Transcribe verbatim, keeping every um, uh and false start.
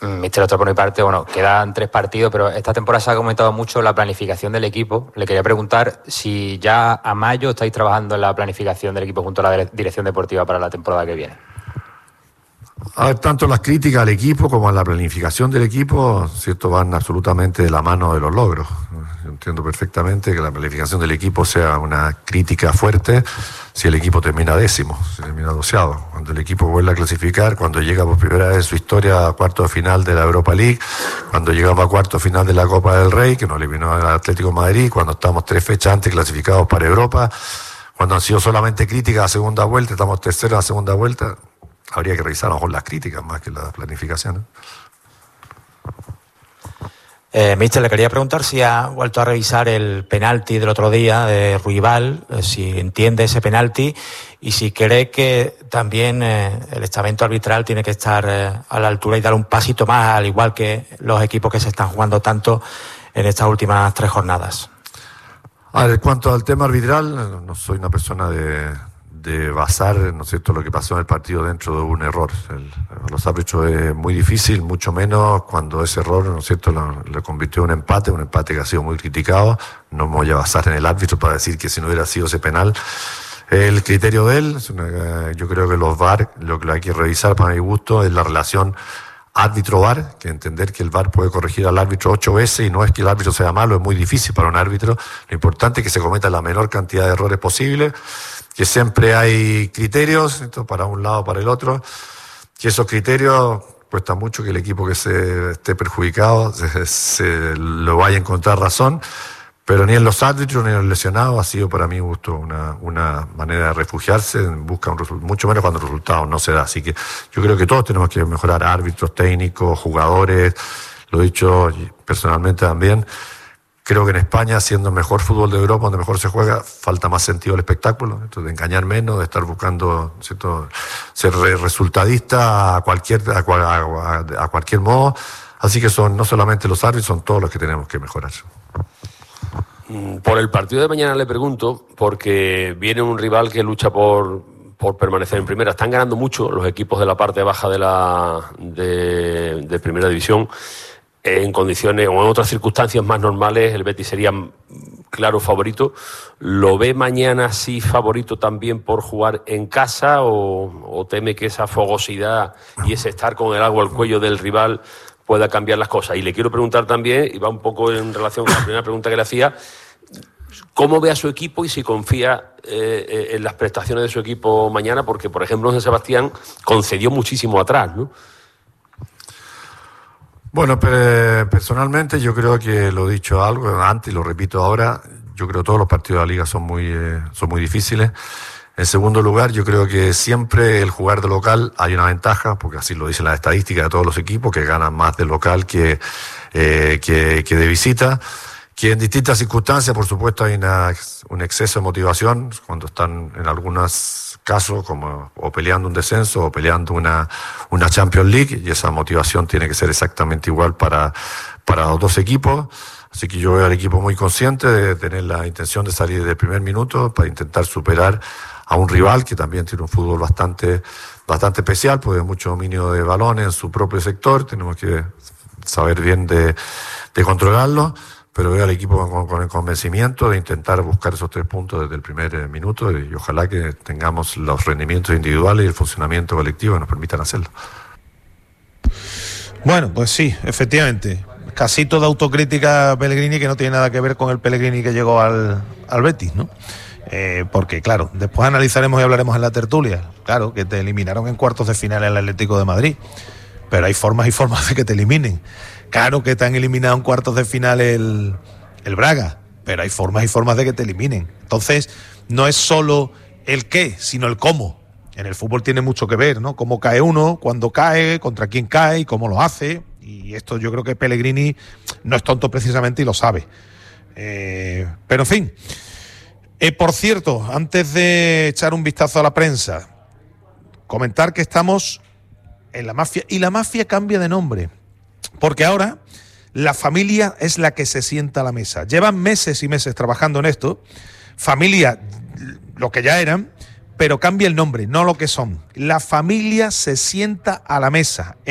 Mister, otro por mi parte, bueno, quedan tres partidos, pero esta temporada se ha comentado mucho la planificación del equipo. Le quería preguntar si ya a mayo estáis trabajando en la planificación del equipo junto a la dirección deportiva para la temporada que viene. A ver, tanto las críticas al equipo como a la planificación del equipo, cierto, van absolutamente de la mano de los logros. Yo entiendo perfectamente que la planificación del equipo sea una crítica fuerte si el equipo termina décimo, si termina doceavo. Cuando el equipo vuelve a clasificar, cuando llega por primera vez en su historia a cuarto de final de la Europa League, cuando llegamos a cuarto de final de la Copa del Rey, que nos eliminó el Atlético de Madrid, cuando estamos tres fechas antes clasificados para Europa, cuando han sido solamente críticas a segunda vuelta, estamos terceros a segunda vuelta. Habría que revisar a lo mejor las críticas más que la planificación, ¿no? Eh, Mister, le quería preguntar si ha vuelto a revisar el penalti del otro día de Ruibal, eh, si entiende ese penalti y si cree que también eh, el estamento arbitral tiene que estar eh, a la altura y dar un pasito más, al igual que los equipos que se están jugando tanto en estas últimas tres jornadas. A ver, en cuanto al tema arbitral, no soy una persona de... de basar, ¿no es cierto?, lo que pasó en el partido dentro de un error. El, los árbitros es muy difícil, mucho menos cuando ese error, ¿no es cierto?, lo, lo convirtió en un empate, un empate que ha sido muy criticado. No me voy a basar en el árbitro para decir que si no hubiera sido ese penal, el criterio de él, yo creo que los V A R, lo que hay que revisar para mi gusto es la relación árbitro-V A R, que entender que el V A R puede corregir al árbitro ocho veces y no es que el árbitro sea malo, es muy difícil para un árbitro. Lo importante es que se cometa la menor cantidad de errores posible, que siempre hay criterios, ¿no?, para un lado o para el otro, que esos criterios cuesta mucho que el equipo que se esté perjudicado se, se lo vaya a encontrar razón, pero ni en los árbitros ni en los lesionados ha sido para mi gusto una, una manera de refugiarse, busca un resultado, mucho menos cuando el resultado no se da. Así que yo creo que todos tenemos que mejorar, árbitros, técnicos, jugadores, lo he dicho personalmente también. Creo que en España, siendo el mejor fútbol de Europa, donde mejor se juega, falta más sentido al espectáculo, entonces de engañar menos, de estar buscando, ¿cierto?, ser resultadista a cualquier, a, a, a cualquier modo. Así que son no solamente los árbitros, son todos los que tenemos que mejorar. Por el partido de mañana le pregunto, porque viene un rival que lucha por, por permanecer en primera. Están ganando mucho los equipos de la parte baja de la de, de primera división. En condiciones o en otras circunstancias más normales, el Betis sería claro favorito. ¿Lo ve mañana sí favorito también por jugar en casa o, o teme que esa fogosidad y ese estar con el agua al cuello del rival pueda cambiar las cosas? Y le quiero preguntar también, y va un poco en relación con la primera pregunta que le hacía, ¿cómo ve a su equipo y si confía eh, en las prestaciones de su equipo mañana? Porque, por ejemplo, San Sebastián concedió muchísimo atrás, ¿no? Bueno, personalmente yo creo que lo he dicho algo antes y lo repito ahora, yo creo que todos los partidos de la Liga son muy, eh, son muy difíciles. En segundo lugar, yo creo que siempre el jugar de local hay una ventaja, porque así lo dicen las estadísticas de todos los equipos, que ganan más de local que, eh, que, que de visita. Que en distintas circunstancias, por supuesto, hay una, un exceso de motivación cuando están en algunos casos como o peleando un descenso o peleando una, una Champions League, y esa motivación tiene que ser exactamente igual para, para los dos equipos. Así que yo veo al equipo muy consciente de tener la intención de salir del primer minuto para intentar superar a un rival que también tiene un fútbol bastante, bastante especial, porque hay mucho dominio de balones en su propio sector, tenemos que saber bien de, de controlarlo. Pero veo al equipo con, con el convencimiento de intentar buscar esos tres puntos desde el primer eh, minuto y, y ojalá que tengamos los rendimientos individuales y el funcionamiento colectivo que nos permitan hacerlo. Bueno, pues sí, efectivamente. Casi toda autocrítica Pellegrini que no tiene nada que ver con el Pellegrini que llegó al, al Betis, ¿no? Eh, porque, claro, después analizaremos y hablaremos en la tertulia. Claro, que te eliminaron en cuartos de final el Atlético de Madrid. Pero hay formas y formas de que te eliminen. Claro que te han eliminado en cuartos de final el, el Braga, pero hay formas y formas de que te eliminen. Entonces, no es solo el qué, sino el cómo. En el fútbol tiene mucho que ver, ¿no? Cómo cae uno, cuándo cae, contra quién cae y cómo lo hace. Y esto yo creo que Pellegrini no es tonto precisamente y lo sabe. Eh, pero en fin. Eh, por cierto, antes de echar un vistazo a la prensa, comentar que estamos en la mafia, y la mafia cambia de nombre. Porque ahora la familia es la que se sienta a la mesa. Llevan meses y meses trabajando en esto. Familia, lo que ya eran, pero cambia el nombre, no lo que son. La familia se sienta a la mesa.